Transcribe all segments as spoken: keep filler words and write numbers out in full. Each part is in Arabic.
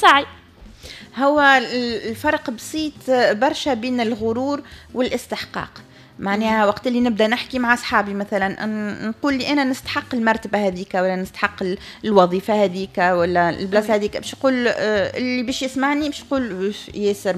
السعي. هو الفرق بسيط برشا بين الغرور والاستحقاق. معناها وقت اللي نبدا نحكي مع اصحابي مثلا نقول لي انا نستحق المرتبه هذيك ولا نستحق الوظيفه هذيك ولا البلاصه هذيك، باش يقول اللي باش يسمعني باش يقول ياسر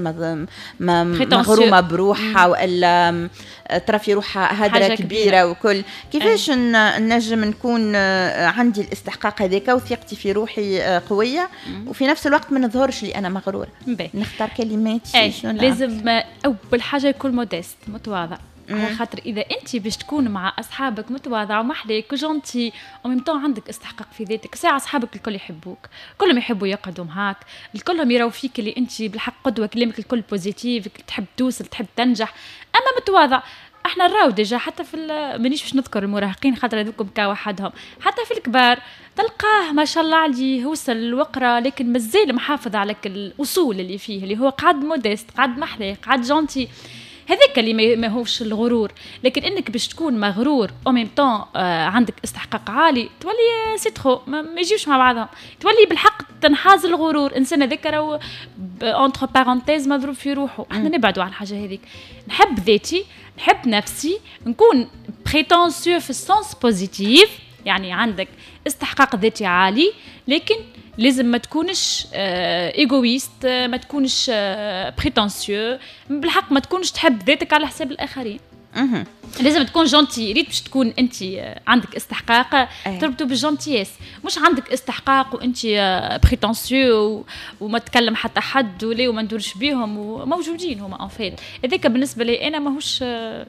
مغرومه بروحها ولا ترى في روحها هدره كبيره وكل. كيفاش نجم نكون عندي الاستحقاق هذاك وثقتي في روحي قويه وفي نفس الوقت ما نظهرش لي انا مغروره؟ نختار كلماتي. لازم اول حاجه يكون موديست متواضع، على خاطر اذا انت باش تكون مع اصحابك متواضع ومحليك وجونتي وممتون عندك استحقاق في ذاتك، ساعه اصحابك الكل يحبوك، كلهم يحبوا يقعدوا معاك، الكلهم يراو فيك اللي انت بالحق قدوه، كلامك الكل بوزيتيف، تحب توصل تحب تنجح. اما متواضع احنا نراو ديجا حتى في مانيش باش نذكر المراهقين خاطر هذوكم كا وحدهم، حتى في الكبار تلقاه ما شاء الله عليه وصل الوقرة لكن مازال محافظ على الاصول اللي فيه، اللي هو قاعد موديست، قاعد محلي، قاعد جونتي. هذاك اللي ما هوش الغرور. لكن انك باش تكون مغرور او ميم طون آه عندك استحقاق عالي تولي سي ترو ما يجيوش مع بعضهم، تولي بالحق تنحاز الغرور. انسان هذاك راهو اونتر بارونتيز مضروب في روحه. احنا نبعدوا عن الحاجه هذيك، نحب ذاتي، نحب نفسي، نكون بريتونسيو في السونس بوزيتيف، يعني عندك استحقاق ذاتي عالي، لكن لازم ما تكونش ايغويست، ما تكونش بريتونسيو، بالحق ما تكونش تحب ذاتك على حساب الاخرين. اها لازم تكون جونتي. ريت باش تكون انت عندك استحقاق تربطوا بالجونتياس، مش عندك استحقاق وانت بريتونسيو وما تكلم حتى حد ولا وما ندورش بيهم وموجودين هما ان فيت. هذاك بالنسبه لي انا ماهوش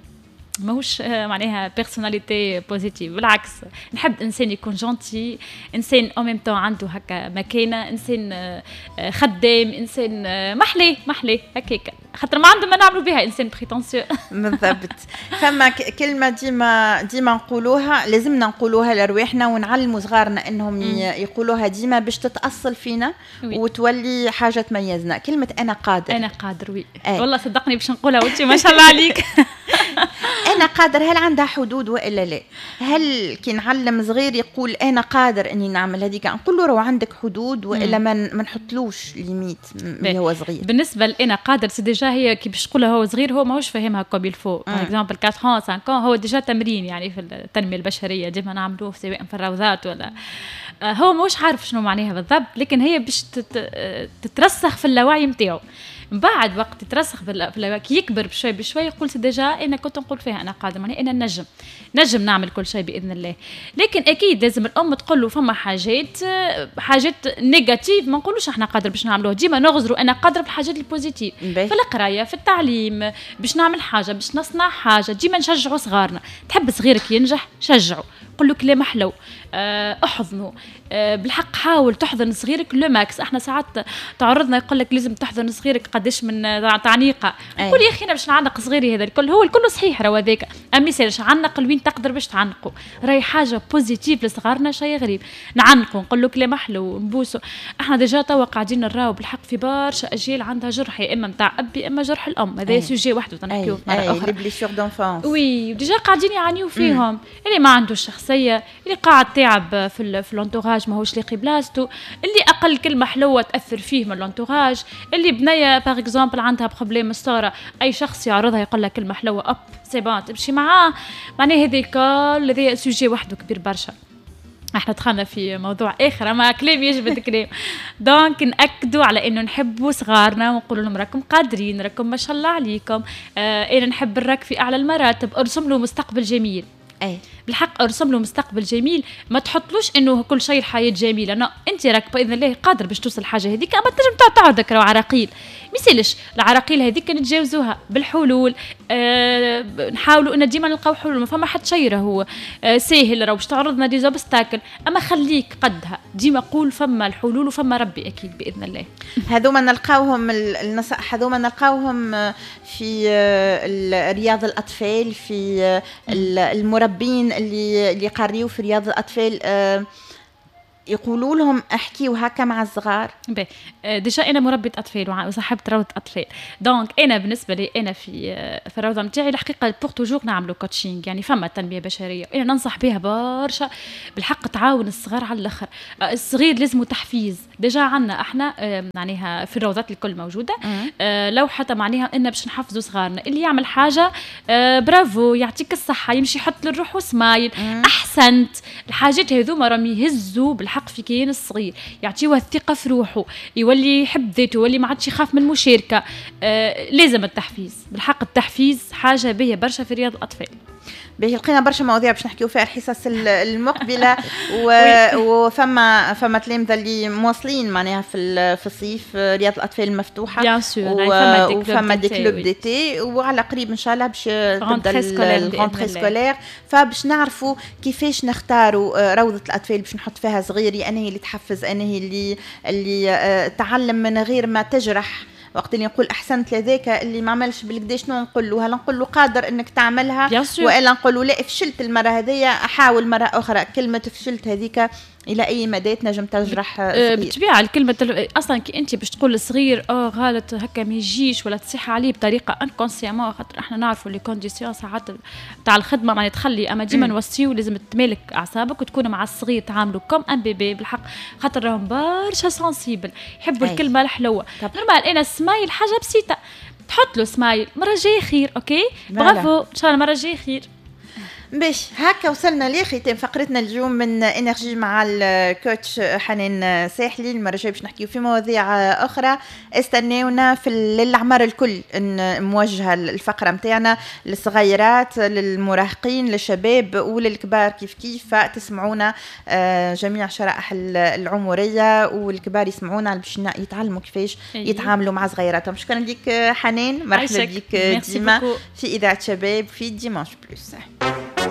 ماهوش معناها بيرسوناليتي بوزيتيف، بالعكس نحب انسان يكون جونتي، انسان او ميم طون عنده هكا مكانه، انسان خدام، انسان محلي محلي هكاك، خاطر ما عنده ما نعملوا بها انسان بريتونسيو. بالضبط. ثم كلمه ديما ديما نقولوها، لازمنا نقولوها لرواحنا ونعلموا صغارنا انهم يقولوها ديما باش تتاصل فينا وي. وتولي حاجه تميزنا. كلمه انا قادر. انا قادر وي أي. والله صدقني باش نقولها وانت ما شاء الله عليك. أنا قادر، هل عندها حدود وإلا لا؟ هل كي نعلم صغير يقول أنا قادر إني نعمل هذيك، نقول له رو عندك حدود وإلا ما نحطلوش ليميت اللي هو صغير؟ بالنسبة لأنا قادر سي ديجا هي كي باش تقولها هو صغير هو ماهوش فاهمها كوم يلفو. باغ اكزومبل أربعة خمسة هو ديجا تمرين يعني في التنمية البشرية ديما نعملوه سواء في الروضات ولا هو ماهوش عارف شنو معناها بالضبط، لكن هي باش تترسخ في اللاوعي نتاعو. من بعد وقت يترسخ في اللاوعي كي يكبر بشوي بشوي يقول سي ديجا انا كنت نقول فيها انا قادر، معناها انا نجم نجم نعمل كل شيء باذن الله. لكن اكيد لازم الام تقول له فما حاجات حاجات نيجاتيف ما نقولوش احنا قادر باش نعملوها، ديما نغزروا انا قادر بالحاجات البوزيتيف في القرايه في التعليم، باش نعمل حاجه باش نصنع حاجه. ديما نشجعوا صغارنا، تحب صغيرك ينجح شجعه، قل له كلام حلو، احضنه بالحق، حاول تحضن صغيرك لو ماكس. احنا ساعات تعرضنا يقول لك لازم تحضن صغيرك قداش من تعنيقه، قول يا اخي انا باش نعنق صغيري هذا الكل، هو الكل صحيح راه هذاك امي سيرش عنق لوين تقدر باش تعنقوا، راهي حاجه بوزيتيف لصغارنا شيء غريب. نعنقوا نقول له كلام حلو نبوسوا. احنا ديجا توا قاعدين نراو بالحق في برشا اجيال عندها جرح يا اما نتاع ابي اما جرح الام، هذا سوجي وحده تنحكيو مره اخرى، لي بليسيور دونفونس وي ديجا قاعدين يعانيوا فيهم. اللي ما عنده شخصيه، اللي قاعد تعب في في الانتوراج ماهوش لاقي بلاصتو، اللي اقل كلمه حلوه تاثر فيه من الانتوراج، اللي بنيه باغ اكزومبل عندها بروبليم الصوره، اي شخص يعرضها يقول لها كلمه حلوه اب سي بون تمشي معاه، معناها هذيك الذي سوجي وحده كبير برشا. احنا دخلنا في موضوع اخر ما كلام يجبد كلام. دونك ناكدوا على انه نحبوا صغارنا ونقولوا لهم راكم قادرين، راكم ما شاء الله عليكم، آه انا نحب نراك في اعلى المراتب، ارسم له مستقبل جميل. اي بالحق ارسم له مستقبل جميل، ما تحطلوش انه كل شيء الحياه جميله، انا انت راك باذن الله قادر باش توصل الحاجه هذيك، اما تنجم تعرضك راه عراقيل ما يسالش العراقيل هذيك نتجاوزوها بالحلول. أه نحاولوا ان ديما نلقاو حلول، ما فما حد شيء راهو أه ساهل راه باش تعرضنا دي زوبستاكل، اما خليك قدها، ديما قول فما الحلول وفما ربي اكيد باذن الله. هذوما نلقاوهم النصائح هذوما نلقاوهم في رياض الاطفال، في المربين اللي اللي قاريوا في رياض الاطفال. أه يقولوا لهم احكيوا هكا مع الصغار؟ باهي ديجا انا مربيه اطفال وصاحبه روضه اطفال، دونك انا بالنسبه لي انا في في الروضه نتاعي الحقيقه بور توجور نعملوا كوتشينغ، يعني فما تنميه بشريه انا ننصح بها برشا بالحق، تعاون الصغار على الاخر. الصغير لازم تحفيز، ديجا عندنا احنا معناها في الروضات الكل موجوده لو حتى معناها ان باش نحفزوا صغارنا اللي يعمل حاجه برافو يعطيك الصحه، يمشي يحط للروح سمايل احسنت، الحاجات هذوما راهم يهزوا بالحق في كيان الصغير، يعطيوه الثقه في روحه، يولي يحب ذاته، يولي ما عادش يخاف من المشاركه. آه لازم التحفيز، بالحق التحفيز حاجه باهيه برشا في رياض الاطفال. باهي لقينا برشا مواضيع باش نحكيو فيها الحصص المقبله وفما فما تلامذه اللي مواصلين معناها في في الصيف رياض الاطفال المفتوحه بيان سور، وفما دي كلوب دي تي، وعلى قريب ان شاء الله باش تبدا الرونتري سكولير، فباش نعرفوا كيفاش نختاروا روضه الاطفال باش نحط فيها صغيري، انا هي اللي تحفز، انا هي اللي اللي تعلم من غير ما تجرح. وقت اللي نقول احسنت لذاك اللي ما عملش بالكدا شنو نقول له؟ هل نقول له قادر انك تعملها والا نقول له لا فشلت المره هذيا احاول مره اخرى؟ كلمه فشلت هذيك الى اي مدى تنجم تجرح صغير؟ بالطبيعه الكلمه اصلا كي انت باش تقول للصغير اه غلط هكا ما يجيش ولا تصيح عليه بطريقه انكونسيامون، خاطر احنا نعرفوا لي كونديسيون ساعات تاع الخدمه معناها تخلي، اما ديما نوصيو لازم تمالك اعصابك وتكون مع الصغير تعاملوا كوم ان بيبي بالحق، خاطر راهم برشا سنسيبل يحبوا الكلمه الحلوه. نورمال انا سمايل حاجه بسيطه، تحط له سمايل مره جايه خير، اوكي برافو ان شاء الله مره جايه خير. باش هكا وصلنا لختام فقرتنا اليوم من انرجي مع الكوتش حنان ساحلي. المره الجايه باش نحكيو في مواضيع اخرى، استناونا في الاعمار الكل موجهه الفقره نتاعنا للصغيرات للمراهقين للشباب وللكبار كيف كيف، فتسمعونا جميع شرائح العمريه والكبار يسمعونا باش يتعلموا كيفاش يتعاملوا مع صغيراتهم. شكرا لك حنان، مرحبا بك ديما في اذاعه شباب في ديمانش بلوس.